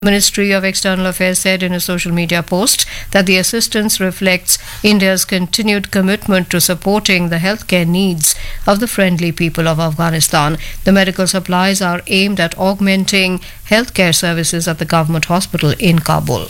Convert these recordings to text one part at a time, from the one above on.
Ministry of External Affairs said in a social media post that the assistance reflects India's continued commitment to supporting the healthcare needs of the friendly people of Afghanistan. The medical supplies are aimed at augmenting healthcare services at the government hospital in Kabul.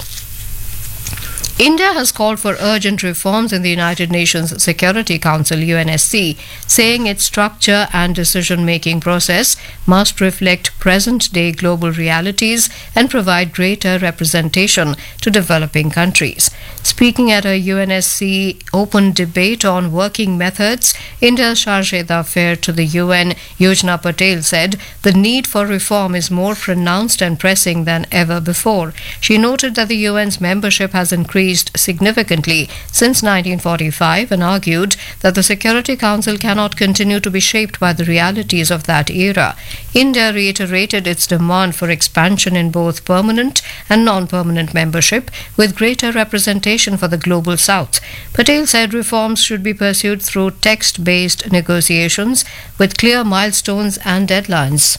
India has called for urgent reforms in the United Nations Security Council UNSC, saying its structure and decision-making process must reflect present-day global realities and provide greater representation to developing countries. Speaking at a UNSC open debate on working methods, India's Chargé d'Affaires to the UN, Yojana Patel, said the need for reform is more pronounced and pressing than ever before. She noted that the UN's membership has increased significantly since 1945 and argued that the Security Council cannot continue to be shaped by the realities of that era. India reiterated its demand for expansion in both permanent and non-permanent membership with greater representation for the global south. Patel said reforms should be pursued through text-based negotiations with clear milestones and deadlines.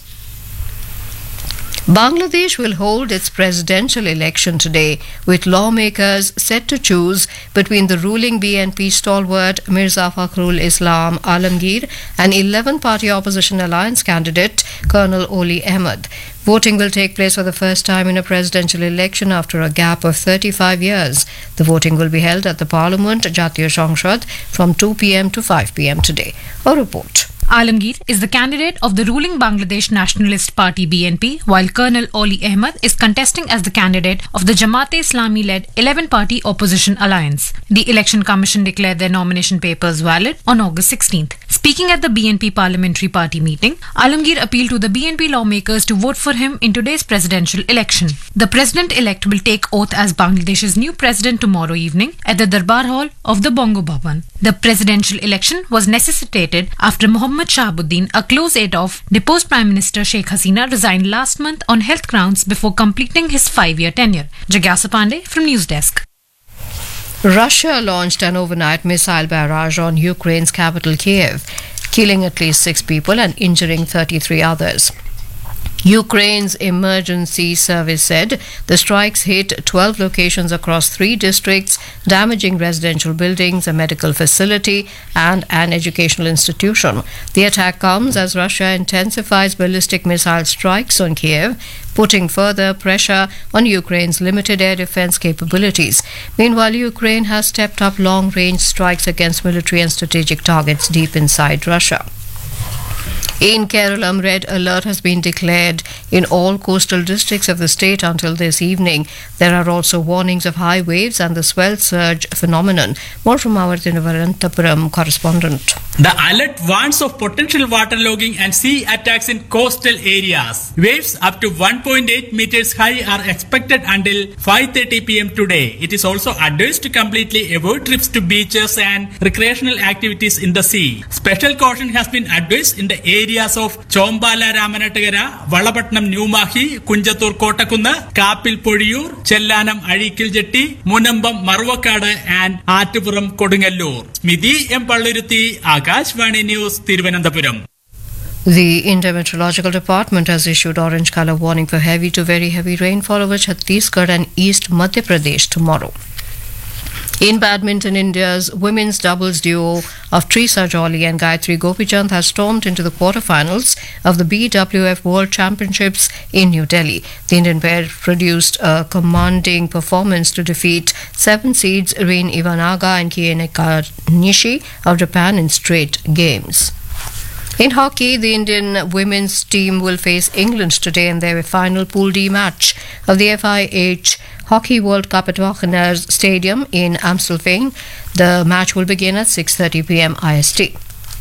Bangladesh will hold its presidential election today, with lawmakers set to choose between the ruling BNP stalwart Mirza Fakhrul Islam Alamgir and 11-party opposition alliance candidate Colonel Oli Ahmed. Voting will take place for the first time in a presidential election after a gap of 35 years. The voting will be held at the Parliament Jatiya সংসদ from 2 p.m. to 5 p.m. today. A report. Alamgir is the candidate of the ruling Bangladesh Nationalist Party BNP, while Colonel Oli Ahmed is contesting as the candidate of the Jamaat-e-Islami-led 11-party opposition alliance. The Election Commission declared their nomination papers valid on August 16th. Speaking at the BNP Parliamentary Party meeting, Alamgir appealed to the BNP lawmakers to vote for him in today's presidential election. The president-elect will take oath as Bangladesh's new president tomorrow evening at the Darbar Hall of the Bongo Bhavan. The presidential election was necessitated after Mohammad Shahabuddin, a close aide of deposed Prime Minister Sheikh Hasina, resigned last month on health grounds before completing his 5-year tenure. Jagyasa Pandey from News Desk. Russia launched an overnight missile barrage on Ukraine's capital Kiev, killing at least 6 people and injuring 33 others. Ukraine's emergency service said the strikes hit 12 locations across 3 districts, damaging residential buildings, a medical facility, and an educational institution. The attack comes as Russia intensifies ballistic missile strikes on Kiev, putting further pressure on Ukraine's limited air defense capabilities. Meanwhile, Ukraine has stepped up long-range strikes against military and strategic targets deep inside Russia. In Kerala, red alert has been declared in all coastal districts of the state until this evening. There are also warnings of high waves and the swell surge phenomenon. More from our Thiruvananthapuram correspondent. The alert warns of potential waterlogging and sea attacks in coastal areas. Waves up to 1.8 meters high are expected until 5:30 p.m. today. It is also advised to completely avoid trips to beaches and recreational activities in the sea. Special caution has been advised in the areas of Chombala Ramanatagara, Valapatnam New Mahi, Kunjatur Kotakunna, Kapil Podiyur, Chellanam Adikil Jetti, Munambam Marvakada, and Attupuram Kodungalur. Smidhi M. Palluruthi, Akashvani News, Thiruvananthapuram. The Intermeteorological Department has issued orange color warning for heavy to very heavy rainfall over Chhattisgarh and East Madhya Pradesh tomorrow. In badminton, India's women's doubles duo of Trisa Jolly and Gayatri Gopichand has stormed into the quarterfinals of the BWF World Championships in New Delhi. The Indian pair produced a commanding performance to defeat 7 seeds Rin Iwanaga and Kieneka Nishi of Japan in straight games. In hockey, the Indian women's team will face England today in their final Pool D match of the FIH Hockey World Cup at Wagener Stadium in Amstelveen. The match will begin at 6:30 p.m. IST.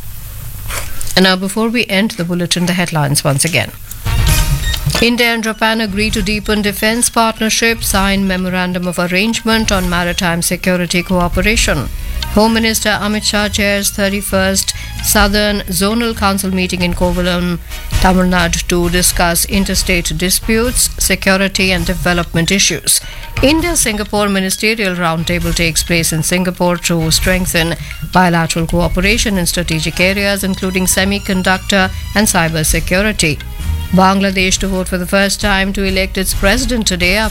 And now, before we end the bulletin, the headlines once again. India and Japan agree to deepen defense partnership, sign memorandum of arrangement on maritime security cooperation. Home Minister Amit Shah chairs 31st Southern Zonal Council meeting in Kovalam, Tamil Nadu to discuss interstate disputes, security and development issues. India-Singapore Ministerial Roundtable takes place in Singapore to strengthen bilateral cooperation in strategic areas including semiconductor and cyber security. Bangladesh to vote for the first time to elect its president today